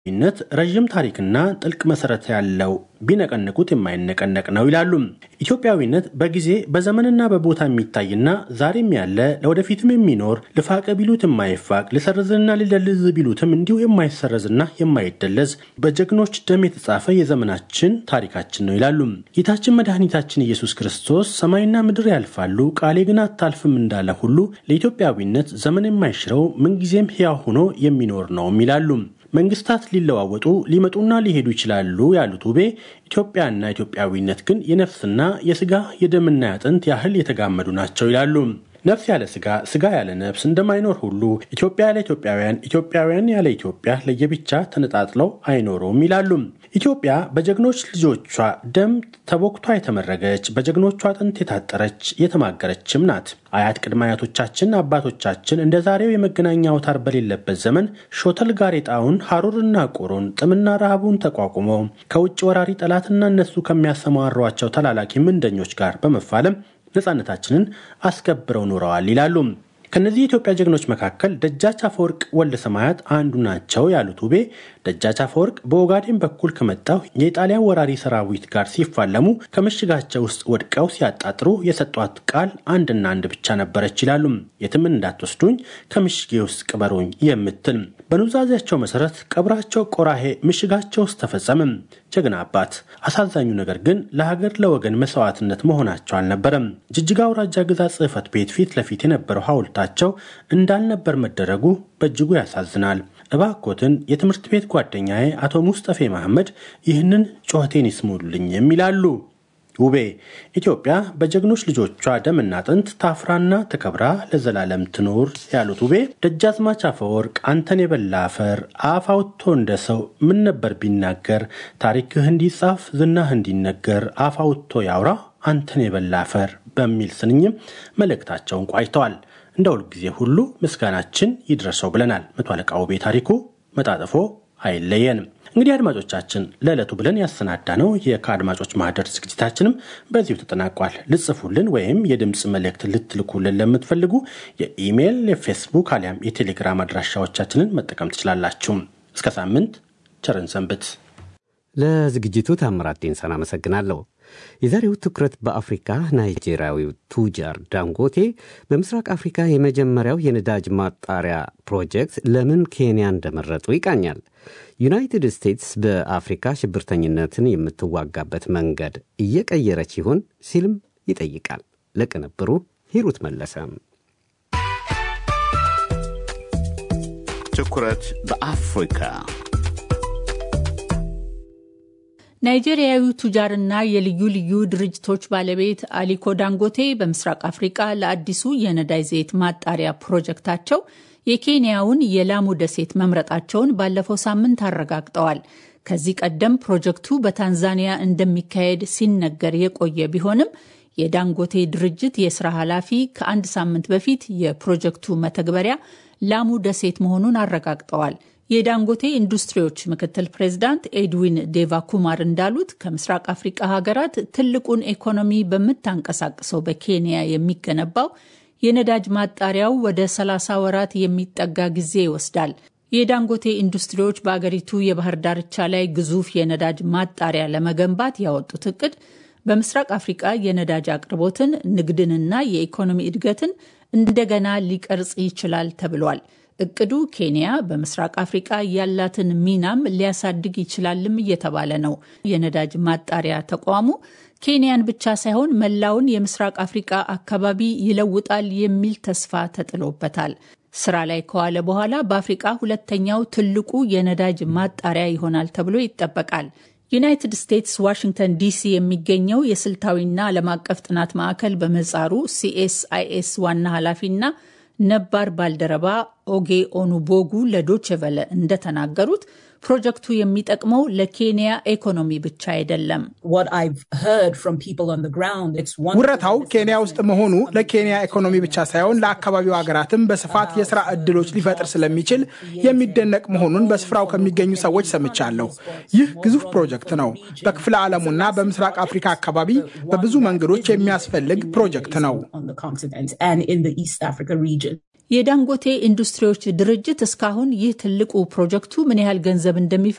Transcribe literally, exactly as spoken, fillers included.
ይነት ረጅም ታሪክና ጥልቅ መሰረት ያለው ቢነቀነቁት የማይነቀነቅ ነው ይላሉ። ኢትዮጵያዊነት በጊዜ በዘመንና በቦታ የሚታይና ዛሬም ያለ ለወደፊትም የሚኖር ለፋቀ ቢሉት የማይፋቅ ለሰርዝና ለልዝ ቢሉትም እንዲሁ የማይሰረዝና የማይደለዝ በጀግኖች ደም የተጻፈ የዘመናችን ታሪካችን ነው ይላሉ። ጌታችን መድኃኒታችን ኢየሱስ ክርስቶስ ሰማይና ምድር ያልፋሉ ቃሌ ግን አታልፍም እንዳለ ሁሉ ለኢትዮጵያዊነት ዘመን የማይሽረው ምንጊዜም ሕያው ሆኖ የሚኖር ነው ይላሉ። መንግስታት ሊለዋወጡ ሊመጡና ሊሄዱ ይችላሉ ያሉት ውቤ ኢትዮጵያና ኢትዮጵያዊነት ግን የነፍስና የስጋ የደምና ያጥንት ያህል የተጋመዱ ናቸው ይላሉ። ነፍስ ያለ ስጋ ስጋ ያለ ነፍስ እንደማይኖር ሁሉ ኢትዮጵያ ያለ ኢትዮጵያውያን ኢትዮጵያውያን ያለ ኢትዮጵያ ለየብቻ ተነጣጥለው አይኖሩም ይላሉ። ኢትዮጵያ በጀግኖች ልጆቿ ደም ተቦክቷ የተመረገች በጀግኖቿ አጥንት የታጠረች የተማገረችም ናት። አያት ቅድመ አያቶቻችን አባቶቻችን እንደዛሬው የመገናኛ አውታር በሌለበት ዘመን ሾተል ጋሬጣውን ሐሩርና ቆሮን ጥምና ረሃቡን ተቋቁመው ከውጭ ወራሪ ጠላትና እነሱ ከሚያሰማሯቸው ተላላኪ ምንደኞች ጋር በመፋለም ነፃነታችንን አስከብረው ኖረዋል ይላሉ። ከነዚህ የኢትዮጵያ ጀግኖች መካከል ደጃች አፈወርቅ ወልደ ሰማያት አንዱ ናቸው ያሉት ውቤ ደጃች አፈወርቅ በኦጋዴን በኩል ከመጣው የኢጣሊያን ወራሪ ሰራዊት ጋር ሲፋለሙ ከምሽጋቸው ውስጥ ወድቀው ሲያጣጥሩ የሰጧት ቃል አንድና አንድ ብቻ ነበረች ይላሉ። የትም እንዳትወስዱኝ ከምሽጌ ውስጥ ቅበሩኝ የምትል በኑዛዜያቸው መሰረት ቀብራቸው ቆራሄ ምሽጋቸው ውስጥ ተፈጸመ። ጀግና አባት። አሳዛኙ ነገር ግን ለሀገር ለወገን መስዋዕትነት መሆናቸው አልነበረም። ጅጅጋ አውራጃ ግዛት ጽሕፈት ቤት ፊት ለፊት የነበረው ሐውልታቸው እንዳልነበር መደረጉ በእጅጉ ያሳዝናል። እባክዎትን የትምህርት ቤት ጓደኛዬ አቶ ሙስጠፌ መሐመድ ይህንን ጮህቴን ይስሙልኝ የሚላሉ። ውቤ ኢትዮጵያ በጀግኖች ልጆቿ ደምና አጥንት ታፍራና ተከብራ ለዘላለም ትኖር ያሉት ውቤ ደጃዝማች አፈወርቅ አንተን የበላ አፈር አፍ አውጥቶ እንደሰው ምን ነበር ቢናገር ታሪክህ እንዲጻፍ ዝናህ እንዲነገር አፍ አውጥቶ ያውራ አንተን የበላ አፈር በሚል ስንኝም መልእክታቸውን ቋጭተዋል። እንደ ሁል ጊዜ ሁሉ ምስጋናችን ይድረሰው ብለናል። መቶ አለቃ ውቤ ታሪኩ መጣጥፎ አይለየንም። እንግዲህ አድማጮቻችን ለዕለቱ ብለን ያሰናዳነው የካድማጮች ማህደር ዝግጅታችንም በዚሁ ተጠናቋል። ልጽፉልን ወይም የድምጽ መልእክት ልትልኩልን ለምትፈልጉ የኢሜል፣ የፌስቡክ አሊያም የቴሌግራም አድራሻዎቻችንን መጠቀም ትችላላችሁ። እስከ ሳምንት ቸርን ሰንብት። ለዝግጅቱ ታምራት ዴንሳን አመሰግናለሁ። የዛሬው ትኩረት በአፍሪካ ናይጄሪያዊው ቱጃር ዳንጎቴ በምስራቅ አፍሪካ የመጀመሪያው የነዳጅ ማጣሪያ ፕሮጀክት ለምን ኬንያ እንደመረጡ ይቃኛል። ዩናይትድ ስቴትስ በአፍሪካ ሽብርተኝነትን የምትዋጋበት መንገድ እየቀየረች ይሆን ሲልም ይጠይቃል። ለቅንብሩ ሂሩት መለሰም። ትኩረት በአፍሪካ ናይጄሪያዊው ቱጃርና የልዩ ልዩ ድርጅቶች ባለቤት አሊኮ ዳንጎቴ በምስራቅ አፍሪካ ለአዲሱ የነዳጅ ዘይት ማጣሪያ ፕሮጀክታቸው የኬንያውን የላሙ ደሴት መምረጣቸውን ባለፈው ሳምንት አረጋግጠዋል። ከዚህ ቀደም ፕሮጀክቱ በታንዛኒያ እንደሚካሄድ ሲነገር የቆየ ቢሆንም የዳንጎቴ ድርጅት የስራ ኃላፊ ከአንድ ሳምንት በፊት የፕሮጀክቱ መተግበሪያ ላሙ ደሴት መሆኑን አረጋግጠዋል። የዳንጎቴ ኢንዱስትሪዎች ምክትል ፕሬዝዳንት ኤድዊን ዴቫ ኩማር እንዳሉት ከምስራቅ አፍሪካ ሀገራት ትልቁን ኢኮኖሚ በምታንቀሳቅሰው በኬንያ የሚገነባው የነዳጅ ማጣሪያው ወደ ሰላሳ ወራት የሚጠጋ ጊዜ ይወስዳል። የዳንጎቴ ኢንዱስትሪዎች በአገሪቱ የባህር ዳርቻ ላይ ግዙፍ የነዳጅ ማጣሪያ ለመገንባት ያወጡት እቅድ በምስራቅ አፍሪካ የነዳጅ አቅርቦትን፣ ንግድንና የኢኮኖሚ እድገትን እንደገና ሊቀርጽ ይችላል ተብሏል። እቅዱ ኬንያ በምስራቅ አፍሪካ ያላትን ሚናም ሊያሳድግ ይችላልም እየተባለ ነው። የነዳጅ ማጣሪያ ተቋሙ ኬንያን ብቻ ሳይሆን መላውን የምስራቅ አፍሪካ አካባቢ ይለውጣል የሚል ተስፋ ተጥሎበታል። ስራ ላይ ከዋለ በኋላ በአፍሪካ ሁለተኛው ትልቁ የነዳጅ ማጣሪያ ይሆናል ተብሎ ይጠበቃል። ዩናይትድ ስቴትስ ዋሽንግተን ዲሲ የሚገኘው የስልታዊና ዓለም አቀፍ ጥናት ማዕከል በምህጻሩ ሲኤስአይኤስ ዋና ኃላፊና ነባር ባልደረባ ኦጌ ኦኑቦጉ ለዶቼ ቬለ እንደተናገሩት ፕሮጀክቱ የሚጠቅመው ለኬንያ ኢኮኖሚ ብቻ አይደለም። ውረታው ኬንያ ውስጥ መሆኑ ለኬንያ ኢኮኖሚ ብቻ ሳይሆን ለአካባቢው ሀገራትም በስፋት የሥራ ዕድሎች ሊፈጥር ስለሚችል የሚደነቅ መሆኑን በስፍራው ከሚገኙ ሰዎች ሰምቻለሁ። ይህ ግዙፍ ፕሮጀክት ነው። በክፍለ ዓለሙና በምስራቅ አፍሪካ አካባቢ በብዙ መንገዶች የሚያስፈልግ ፕሮጀክት ነው። የዳንጎቴ ኢንዱስትሪዎች ድርጅት እስካሁን ይህ ትልቁ ፕሮጀክቱ ምን ያህል ገንዘብ እንደሚፈ